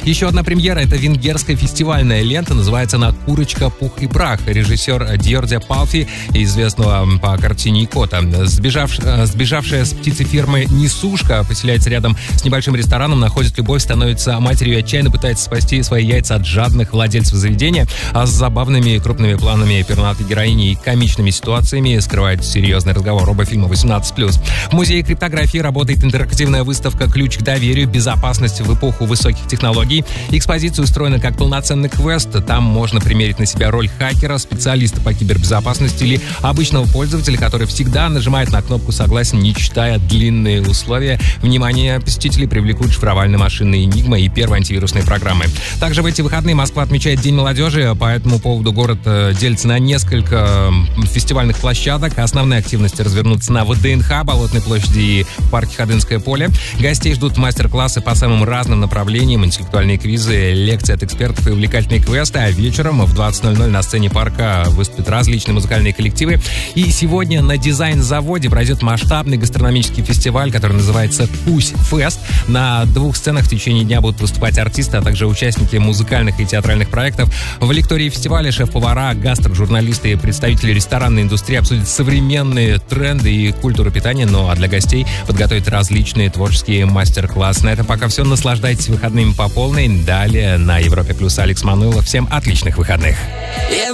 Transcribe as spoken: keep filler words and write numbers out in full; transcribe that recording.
Еще одна премьера — это венгерская фестивальная лента, называется она «Курочка, пух и прах». Режиссер Дьордя Палфи, известного по картине «Икота». Сбежавш... Сбежавшая с птицефермы несушка поселяется рядом с небольшим рестораном, находит любовь, становится матерью и отчаянно пытается спасти свои яйца от жадных владельцев заведения, а с забавными крупными планами пернатой героини и комичными ситуациями скрывает серьезный разговор. Оба фильма восемнадцать плюс. В музее криптографии работает интерактивная выставка «Ключ к доверию. Безопасность в эпоху высоких технологий». Экспозиция устроена как полноценный квест. Там можно примерить на себя роль хакера, специалиста по кибербезопасности или обычного пользователя, который всегда нажимает на кнопку «Согласен», не читая длинные условия. Внимание посетителей привлекут шифровальные машины «Энигма» и первые антивирусные программы. Также в эти выходные Москва отмечает День молодежи. По этому поводу город делится на несколько фестивальных площадок. Основные активности развернутся на ВДНХ, Болотной площади и парке Ходынское поле. Гостей ждут мастер-классы по самым разным направлениям, интеллектуальные квизы, лекции от экспертов и увлекательные квесты. А вечером в двадцать ноль ноль на сцене парка выступят различные музыкальные коллективы. И сегодня на дизайн-заводе пройдет масштабный гастрономический фестиваль, который называется «Кусь Фест». На двух сценах в течение дня будут выступать артисты, а также участники музыкальных и театральных проектов. В лектории фестиваля шеф-повара, гастрожурналисты и представители ресторанной индустрии обсудят современные тренды и культуру питания, ну а для гостей подготовят различные творческие мастер-классы. На этом пока все. Наслаждайтесь выходными по полной. Далее на Европе Плюс Алекс Мануилов. Всем отличных выходных. Yeah.